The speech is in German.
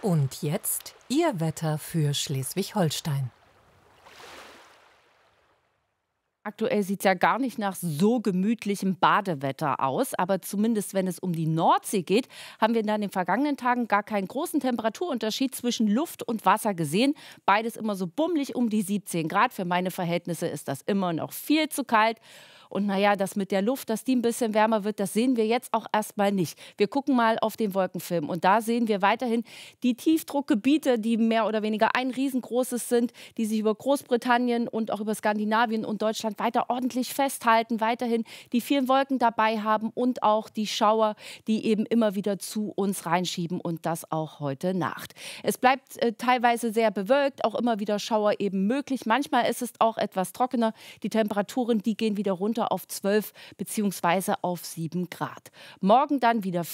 Und jetzt Ihr Wetter für Schleswig-Holstein. Aktuell sieht es ja gar nicht nach so gemütlichem Badewetter aus, aber zumindest wenn es um die Nordsee geht, haben wir in den vergangenen Tagen gar keinen großen Temperaturunterschied zwischen Luft und Wasser gesehen. Beides immer so bummelig um die 17 Grad. Für meine Verhältnisse ist das immer noch viel zu kalt. Und naja, das mit der Luft, dass die ein bisschen wärmer wird, das sehen wir jetzt auch erstmal nicht. Wir gucken mal auf den Wolkenfilm und da sehen wir weiterhin die Tiefdruckgebiete, die mehr oder weniger ein riesengroßes sind, die sich über Großbritannien und auch über Skandinavien und Deutschland weiter ordentlich festhalten, weiterhin die vielen Wolken dabei haben und auch die Schauer, die eben immer wieder zu uns reinschieben und das auch heute Nacht. Es bleibt teilweise sehr bewölkt, auch immer wieder Schauer eben möglich. Manchmal ist es auch etwas trockener. Die Temperaturen, die gehen wieder runter auf 12 bzw. auf 7 Grad. Morgen dann wieder